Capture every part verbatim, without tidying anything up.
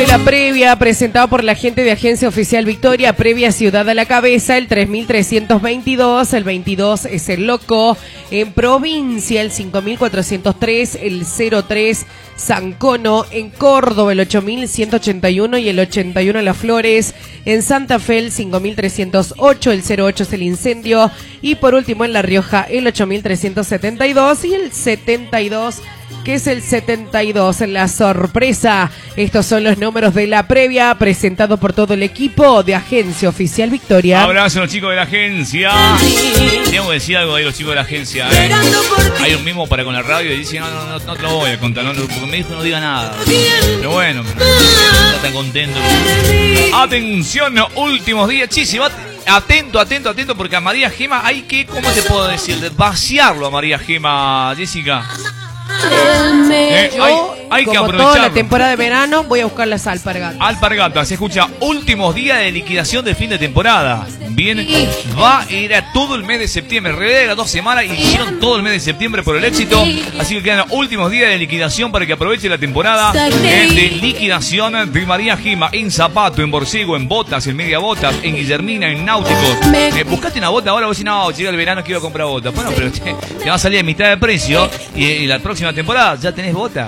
de la previa, presentado por la gente de Agencia Oficial Victoria, previa Ciudad a la Cabeza, el tres mil trescientos veintidós, el veintidós es el Loco, en provincia el cinco mil cuatrocientos tres, el cero tres Sancono, en Córdoba el ocho mil ciento ochenta y uno y el ochenta y uno Las Flores, en Santa Fe el cinco mil trescientos ocho, el cero ocho es el Incendio, y por último en La Rioja el ocho mil trescientos setenta y dos y el setenta y dos, que es el setenta y dos, la sorpresa. Estos son los números de la previa, presentados por todo el equipo de Agencia Oficial Victoria. Abrazo a los chicos de la agencia. Tengo que decir algo de los chicos de la agencia, ¿eh? Hay un mismo para con la radio y dice, no, no, no, no te lo voy a contar, no, porque me dijo no diga nada. Pero bueno, está tan contento. Atención, últimos días, Chisi, va. Atento, atento, atento, porque a María Gema hay que, ¿cómo te puedo decir? Vaciarlo a María Gema, Jessica. Eh, Yo, hay, hay que como aprovechar toda la temporada de verano, voy a buscar las alpargatas. Alpargatas, se escucha, últimos días de liquidación del fin de temporada. Bien, va a ir a todo el mes de septiembre. En realidad era dos semanas y hicieron todo el mes de septiembre por el éxito. Así que quedan los últimos días de liquidación para que aproveche la temporada eh, de liquidación de María Gema. En zapato, en borcego, en botas, en media botas, en Guillermina, en náuticos. Eh, buscaste una bota ahora, vos decís, no, llega el verano, quiero comprar botas. Bueno, pero te, te va a salir a mitad de precio y, y la próxima temporada ya tenés bota.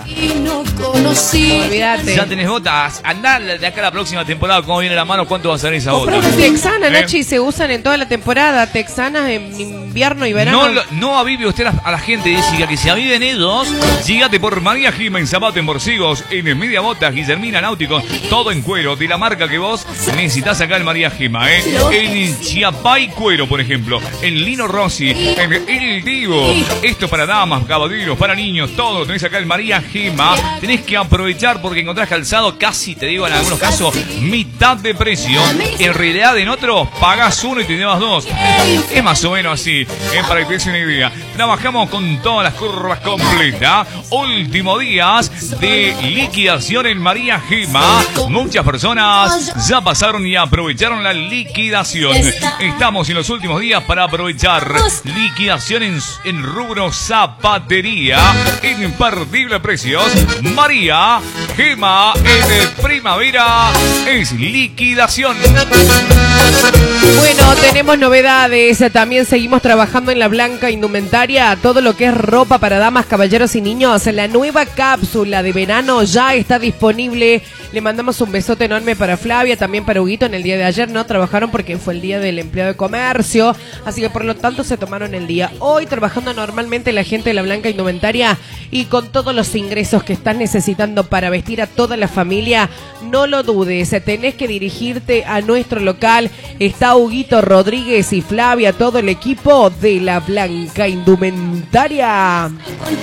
Olvídate. Ya tenés botas. Andá de acá a la próxima temporada, cómo viene la mano, cuánto va a salir esa bota. Comprame texanas, ¿Eh? Nachi, se usan en toda la temporada. Texanas en invierno y verano. No, no avive usted a, a la gente, Jessica, que si aviven ellos, llegate por María Gema en zapato, en borcegos, en media botas, Guillermina, náuticos, todo en cuero, de la marca que vos necesitas acá en María Gema, ¿eh? En Chiapay Cuero, por ejemplo, en Lino Rossi, en El Divo. Esto para damas, caballeros, para niños, todo lo tenés acá en María Gema. Tenés que aprovechar porque encontrás calzado casi, te digo en algunos casos, mitad de precio. En realidad en otros pagás uno y te llevas dos. Es más o menos así, ¿eh? Para que te des una idea. Trabajamos con todas las curvas completas. Últimos días de liquidación en María Gema. Muchas personas ya pasaron y aprovecharon la liquidación. Estamos en los últimos días para aprovechar liquidación en, en rubro zapatería. Imperdible precios. María Gema en primavera es liquidación. Bueno, tenemos novedades. También seguimos trabajando en la blanca indumentaria. Todo lo que es ropa para damas, caballeros y niños. La nueva cápsula de verano ya está disponible. Le mandamos un besote enorme para Flavia, también para Huguito. En el día de ayer no trabajaron porque fue el día del empleado de comercio. Así que por lo tanto se tomaron el día. Hoy trabajando normalmente la gente de la blanca indumentaria y con todos los ingresos que estás necesitando para vestir a toda la familia. No lo dudes, tenés que dirigirte a nuestro local. Está Huguito Rodríguez y Flavia, todo el equipo de la blanca indumentaria.